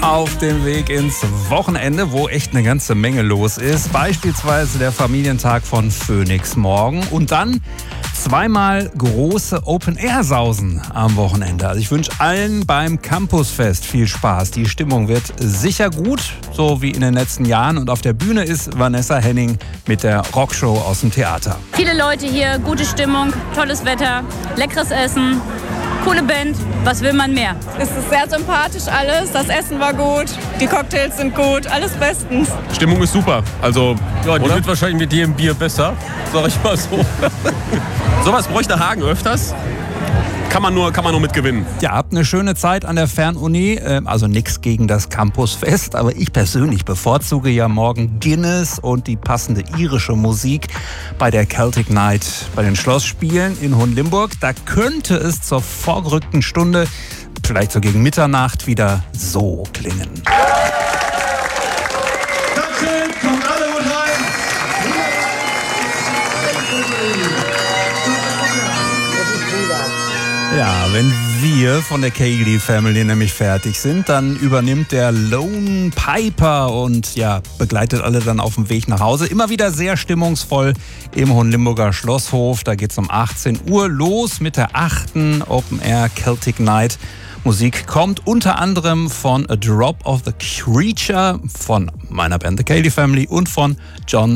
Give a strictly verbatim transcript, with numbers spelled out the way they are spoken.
auf dem Weg ins Wochenende, wo echt eine ganze Menge los ist. Beispielsweise der Familientag von Phoenix morgen und dann zweimal große Open-Air-Sausen am Wochenende. Also ich wünsche allen beim Campusfest viel Spaß. Die Stimmung wird sicher gut, so wie in den letzten Jahren. Und auf der Bühne ist Vanessa Henning mit der Rockshow aus dem Theater. Viele Leute hier, gute Stimmung, tolles Wetter, leckeres Essen, coole Band. Was will man mehr? Es ist sehr sympathisch alles, das Essen war gut, die Cocktails sind gut, alles bestens. Stimmung ist super, also ja, die oder? wird wahrscheinlich mit jedem Bier besser, sag ich mal so. Sowas bräuchte Hagen öfters. Kann man nur, kann man nur mit gewinnen. Ja, habt eine schöne Zeit an der Fernuni. Also nichts gegen das Campusfest, aber ich persönlich bevorzuge ja morgen Guinness und die passende irische Musik bei der Celtic Night bei den Schlossspielen in Hohenlimburg. Da könnte es zur vorgerückten Stunde, vielleicht so gegen Mitternacht, wieder so klingen. Dankeschön, kommt alle gut rein. Ja, wenn wir von der Cayley Family nämlich fertig sind, dann übernimmt der Lone Piper und ja, begleitet alle dann auf dem Weg nach Hause. Immer wieder sehr stimmungsvoll im Hohenlimburger Schlosshof. Da geht's um achtzehn Uhr los mit der achten Open Air Celtic Night. Musik kommt unter anderem von A Drop of the Creature, von meiner Band The Cayley Family und von John